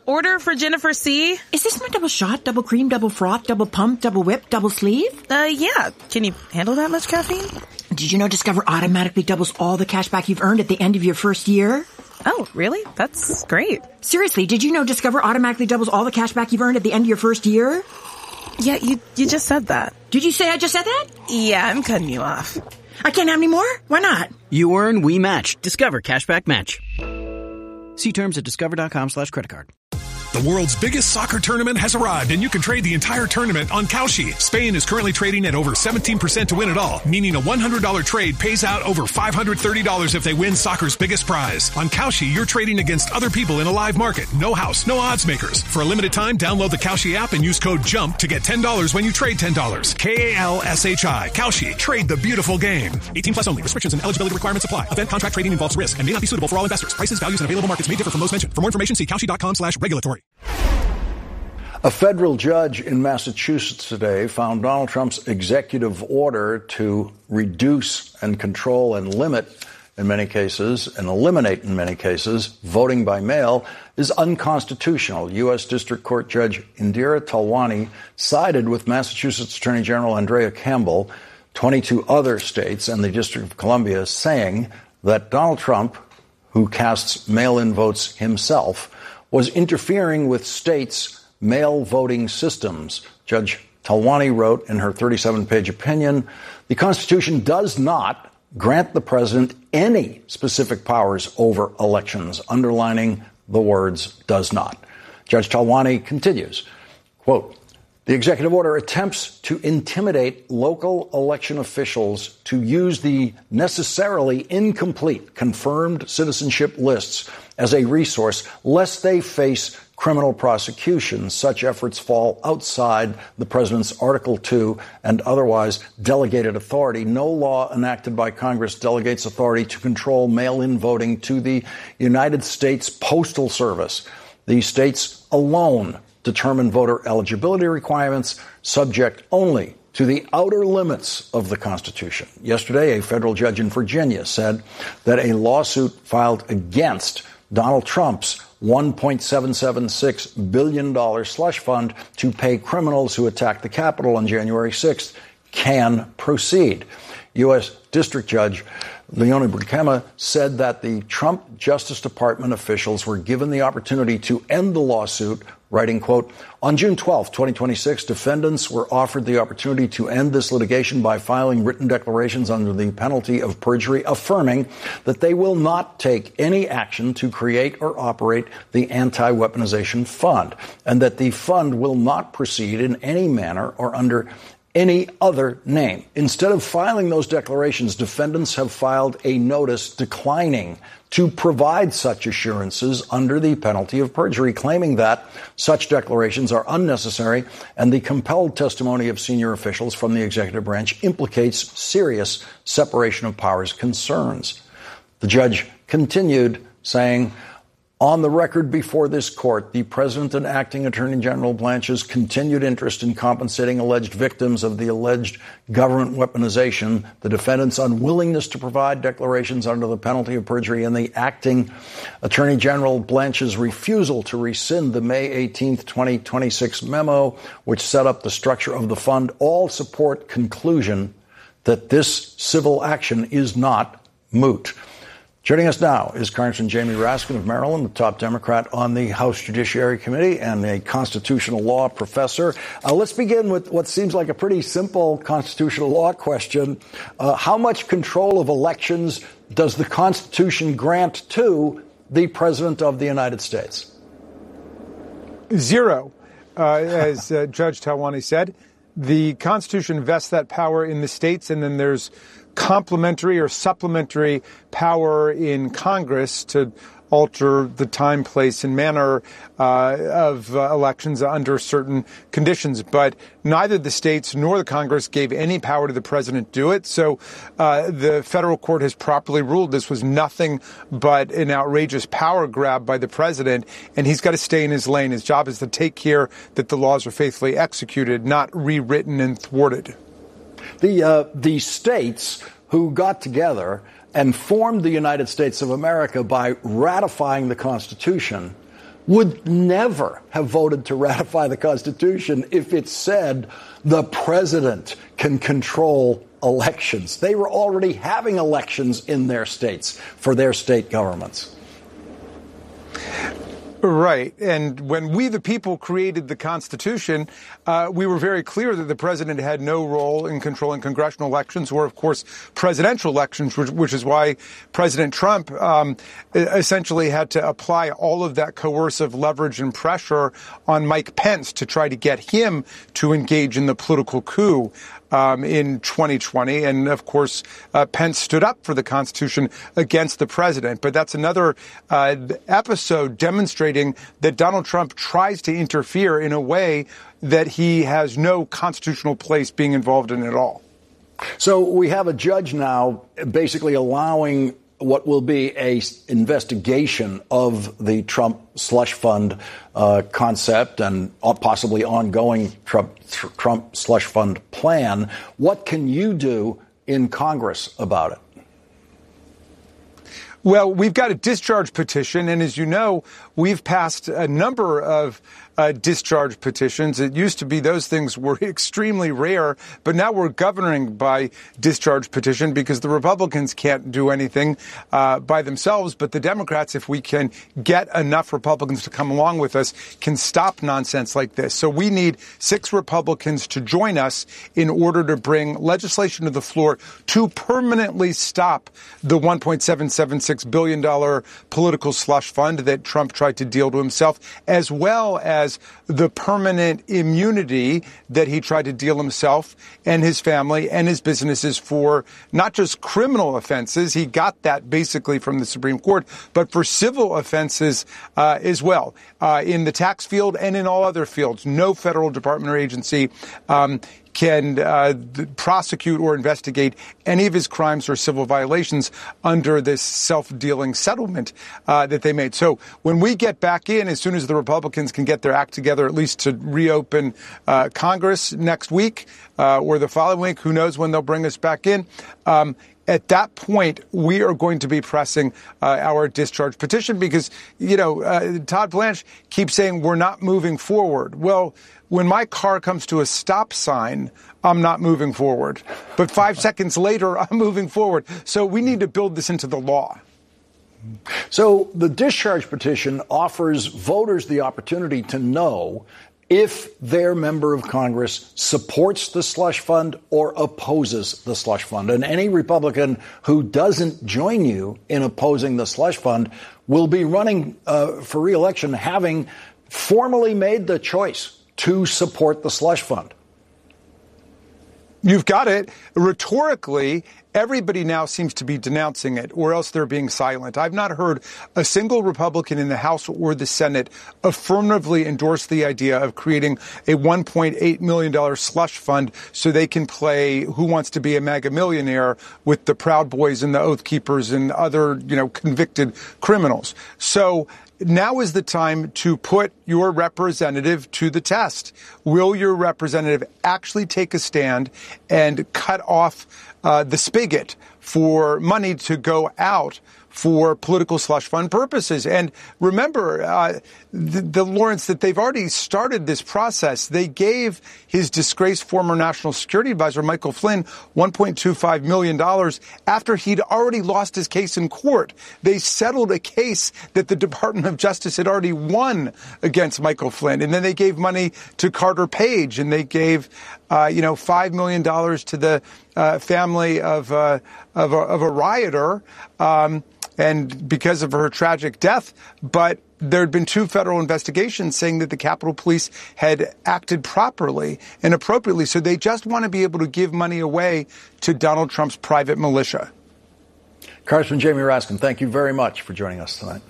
Order for Jennifer C. Is this my double shot, double cream, double froth, double pump, double whip, double sleeve? Yeah. Can you handle that much caffeine? Did you know Discover automatically doubles all the cash back you've earned at the end of your first year? Oh, really? That's great. Seriously, did you know Discover automatically doubles all the cash back you've earned at the end of your first year? Yeah, you just said that. Did you say I just said that? Yeah, I'm cutting you off. I can't have any more? Why not? You earn, we match. Discover Cashback Match. See terms at discover.com/creditcard. The world's biggest soccer tournament has arrived, and you can trade the entire tournament on Kalshi. Spain is currently trading at over 17% to win it all, meaning a $100 trade pays out over $530 if they win soccer's biggest prize. On Kalshi, you're trading against other people in a live market. No house, no odds makers. For a limited time, download the Kalshi app and use code JUMP to get $10 when you trade $10. Kalshi. Kalshi. Trade the beautiful game. 18 plus only. Restrictions and eligibility requirements apply. Event contract trading involves risk and may not be suitable for all investors. Prices, values, and available markets may differ from those mentioned. For more information, see kalshi.com/regulatory. A federal judge in Massachusetts today found Donald Trump's executive order to reduce and control and limit, in many cases, and eliminate, in many cases, voting by mail is unconstitutional. U.S. District Court Judge Indira Talwani sided with Massachusetts Attorney General Andrea Campbell, 22 other states, and the District of Columbia, saying that Donald Trump, who casts mail-in votes himself, was interfering with states' mail voting systems. Judge Talwani wrote in her 37-page opinion, the Constitution does not grant the president any specific powers over elections, underlining the words does not. Judge Talwani continues, quote, the executive order attempts to intimidate local election officials to use the necessarily incomplete confirmed citizenship lists as a resource lest they face criminal prosecution. Such efforts fall outside the president's Article 2 and otherwise delegated authority. No law enacted by Congress delegates authority to control mail-in voting to the United States Postal Service. The states alone determine voter eligibility requirements, subject only to the outer limits of the Constitution. Yesterday, a federal judge in Virginia said that a lawsuit filed against Donald Trump's $1.776 billion slush fund to pay criminals who attacked the Capitol on January 6th can proceed. U.S. District Judge Leonie Brinkema said that the Trump Justice Department officials were given the opportunity to end the lawsuit, writing, quote, on June 12, 2026, defendants were offered the opportunity to end this litigation by filing written declarations under the penalty of perjury, affirming that they will not take any action to create or operate the anti-weaponization fund, and that the fund will not proceed in any manner or under any other name. Instead of filing those declarations, defendants have filed a notice declining to provide such assurances under the penalty of perjury, claiming that such declarations are unnecessary and the compelled testimony of senior officials from the executive branch implicates serious separation of powers concerns. The judge continued saying, on the record before this court, the President and Acting Attorney General Blanche's continued interest in compensating alleged victims of the alleged government weaponization, the defendant's unwillingness to provide declarations under the penalty of perjury, and the Acting Attorney General Blanche's refusal to rescind the May 18, 2026 memo, which set up the structure of the fund, all support conclusion that this civil action is not moot. Joining us now is Congressman Jamie Raskin of Maryland, the top Democrat on the House Judiciary Committee and a constitutional law professor. Let's begin with what seems like a pretty simple constitutional law question. How much control of elections does the Constitution grant to the President of the United States? Zero, as Judge Talwani said. The Constitution vests that power in the states, and then there's complementary or supplementary power in Congress to alter the time, place, and manner of elections under certain conditions. But neither the states nor the Congress gave any power to the president to do it. So the federal court has properly ruled this was nothing but an outrageous power grab by the president, and he's got to stay in his lane. His job is to take care that the laws are faithfully executed, not rewritten and thwarted. The states who got together and formed the United States of America by ratifying the Constitution would never have voted to ratify the Constitution if it said the president can control elections. They were already having elections in their states for their state governments. Right. And when we, the people, created the Constitution, we were very clear that the president had no role in controlling congressional elections or, of course, presidential elections, which is why President Trump essentially had to apply all of that coercive leverage and pressure on Mike Pence to try to get him to engage in the political coup in 2020. And, of course, Pence stood up for the Constitution against the president. But that's another episode demonstrating that Donald Trump tries to interfere in a way that he has no constitutional place being involved in at all. So we have a judge now basically allowing what will be a investigation of the Trump slush fund concept and possibly ongoing Trump slush fund plan. What can you do in Congress about it? Well, we've got a discharge petition, and as you know, we've passed a number of discharge petitions. It used to be those things were extremely rare, but now we're governing by discharge petition because the Republicans can't do anything by themselves, but the Democrats, if we can get enough Republicans to come along with us, can stop nonsense like this. So we need 6 Republicans to join us in order to bring legislation to the floor to permanently stop the $1.776 billion political slush fund that Trump tried to deal to himself, as well as the permanent immunity that he tried to deal himself and his family and his businesses for not just criminal offenses. He got that basically from the Supreme Court, but for civil offenses as well, in the tax field and in all other fields. No federal department or agency can prosecute or investigate any of his crimes or civil violations under this self-dealing settlement that they made. So when we get back in, as soon as the Republicans can get their act together, at least to reopen Congress next week or the following week, who knows when they'll bring us back in, at that point, we are going to be pressing our discharge petition because, Todd Blanche keeps saying we're not moving forward. Well, when my car comes to a stop sign, I'm not moving forward. But 5 seconds later, I'm moving forward. So we need to build this into the law. So the discharge petition offers voters the opportunity to know if their member of Congress supports the slush fund or opposes the slush fund. And any Republican who doesn't join you in opposing the slush fund will be running for re-election having formally made the choice to support the slush fund. You've got it. Rhetorically, everybody now seems to be denouncing it, or else they're being silent. I've not heard a single Republican in the House or the Senate affirmatively endorse the idea of creating a $1.8 million slush fund so they can play Who Wants to Be a Mega Millionaire with the Proud Boys and the Oath Keepers and other, convicted criminals. So now is the time to put your representative to the test. Will your representative actually take a stand and cut off the spigot for money to go out for political slush fund purposes? And remember, Lawrence, that they've already started this process. They gave his disgraced former national security advisor, Michael Flynn, $1.25 million after he'd already lost his case in court. They settled a case that the Department of Justice had already won against Michael Flynn. And then they gave money to Carter Page, and they gave, $5 million to the family of a rioter, and because of her tragic death. But there had been 2 federal investigations saying that the Capitol Police had acted properly and appropriately. So they just want to be able to give money away to Donald Trump's private militia. Congressman Jamie Raskin, thank you very much for joining us tonight.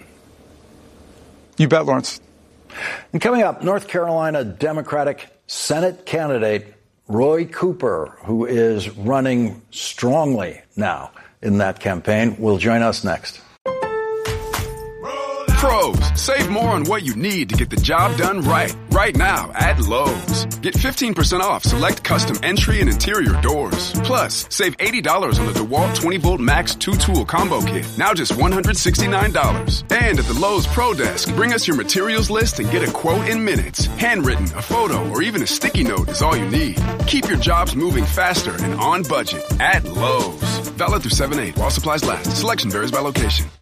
You bet, Lawrence. And coming up, North Carolina Democratic Senate candidate Roy Cooper, who is running strongly now in that campaign, will join us next. Pros, save more on what you need to get the job done right. Right now at Lowe's. Get 15% off select custom entry and interior doors. Plus, save $80 on the DeWalt 20-volt Max 2-tool combo kit. Now just $169. And at the Lowe's Pro Desk, bring us your materials list and get a quote in minutes. Handwritten, a photo, or even a sticky note is all you need. Keep your jobs moving faster and on budget at Lowe's. Valid through 7/8 while supplies last. Selection varies by location.